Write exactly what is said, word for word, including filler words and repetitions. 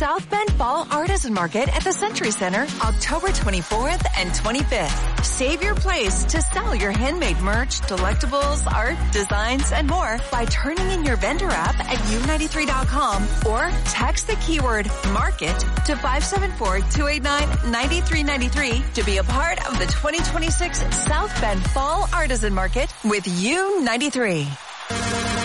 South Bend Fall Artisan Market at the Century Center, October twenty-fourth and twenty-fifth. Save your place to sell your handmade merch, delectables, art, designs, and more by turning in your vendor app at U ninety-three dot com or text the keyword market to five seven four, two eight nine, nine three nine three to be a part of the twenty twenty-six South Bend Fall Artisan Market with U ninety-three.